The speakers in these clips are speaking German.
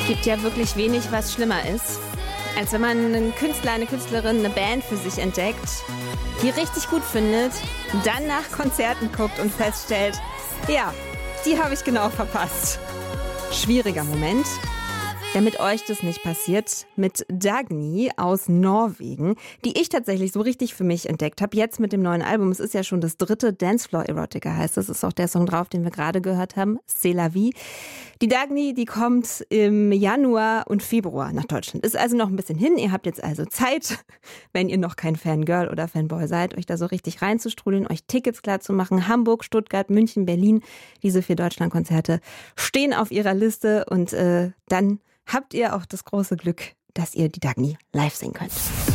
Es gibt ja wirklich wenig, was schlimmer ist, als wenn man einen Künstler, eine Künstlerin, eine Band für sich entdeckt, die richtig gut findet, dann nach Konzerten guckt und feststellt, ja, die habe ich genau verpasst. Schwieriger Moment. Damit euch das nicht passiert, mit Dagny aus Norwegen, die ich tatsächlich so richtig für mich entdeckt habe, jetzt mit dem neuen Album. Es ist ja schon das 3. Dancefloor Erotica, heißt es. Das ist auch der Song drauf, den wir gerade gehört haben, C'est la vie. Die Dagny, die kommt im Januar und Februar nach Deutschland. Ist also noch ein bisschen hin. Ihr habt jetzt also Zeit, wenn ihr noch kein Fangirl oder Fanboy seid, euch da so richtig reinzustrudeln, euch Tickets klar zu machen. Hamburg, Stuttgart, München, Berlin, diese 4 Deutschlandkonzerte stehen auf ihrer Liste und dann habt ihr auch das große Glück, dass ihr die Dagny live sehen könnt.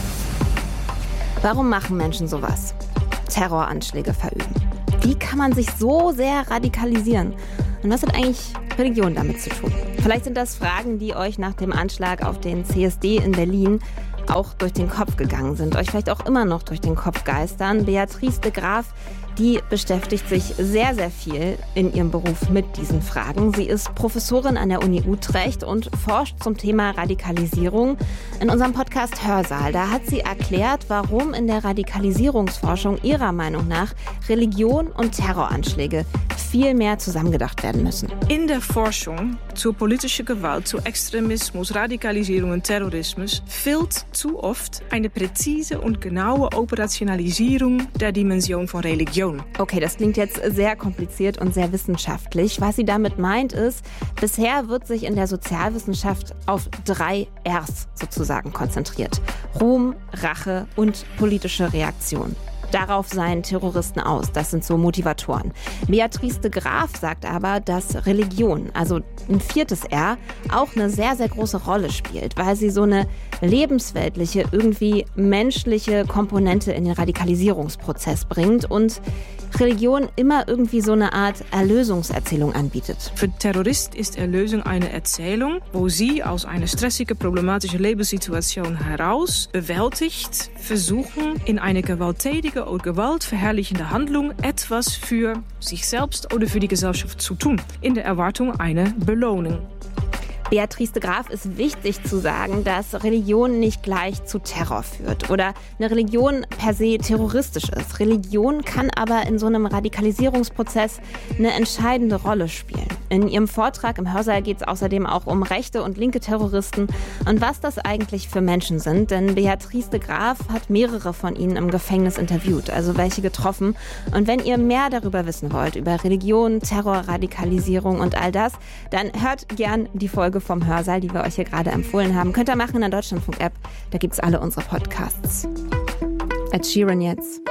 Warum machen Menschen sowas? Terroranschläge verüben. Wie kann man sich so sehr radikalisieren? Und was hat eigentlich Religion damit zu tun? Vielleicht sind das Fragen, die euch nach dem Anschlag auf den CSD in Berlin auch durch den Kopf gegangen sind, euch vielleicht auch immer noch durch den Kopf geistern. Beatrice de Graaf, die beschäftigt sich sehr, sehr viel in ihrem Beruf mit diesen Fragen. Sie ist Professorin an der Uni Utrecht und forscht zum Thema Radikalisierung. In unserem Podcast Hörsaal, da hat sie erklärt, warum in der Radikalisierungsforschung ihrer Meinung nach Religion und Terroranschläge viel mehr zusammengedacht werden müssen. In der Forschung zur politischen Gewalt, zu Extremismus, Radikalisierung und Terrorismus fehlt zu oft eine präzise und genaue Operationalisierung der Dimension von Religion. Okay, das klingt jetzt sehr kompliziert und sehr wissenschaftlich. Was sie damit meint ist, bisher wird sich in der Sozialwissenschaft auf 3 Rs sozusagen konzentriert. Ruhm, Rache und politische Reaktion. Darauf seien Terroristen aus. Das sind so Motivatoren. Beatrice de Graaf sagt aber, dass Religion, also ein 4. R, auch eine sehr, sehr große Rolle spielt, weil sie so eine lebensweltliche, irgendwie menschliche Komponente in den Radikalisierungsprozess bringt und Religion immer irgendwie so eine Art Erlösungserzählung anbietet. Für Terroristen ist Erlösung eine Erzählung, wo sie aus einer stressigen, problematischen Lebenssituation heraus bewältigt versuchen, in eine gewalttätige oder gewaltverherrlichende Handlung etwas für sich selbst oder für die Gesellschaft zu tun, in der Erwartung einer Belohnung. Beatrice de Graaf ist wichtig zu sagen, dass Religion nicht gleich zu Terror führt oder eine Religion per se terroristisch ist. Religion kann aber in so einem Radikalisierungsprozess eine entscheidende Rolle spielen. In ihrem Vortrag im Hörsaal geht es außerdem auch um rechte und linke Terroristen und was das eigentlich für Menschen sind. Denn Beatrice de Graaf hat mehrere von ihnen im Gefängnis interviewt, also welche getroffen. Und wenn ihr mehr darüber wissen wollt, über Religion, Terror, Radikalisierung und all das, dann hört gern die Folge vom Hörsaal, die wir euch hier gerade empfohlen haben. Könnt ihr machen in der Deutschlandfunk-App. Da gibt's alle unsere Podcasts. Ed Sheeran jetzt.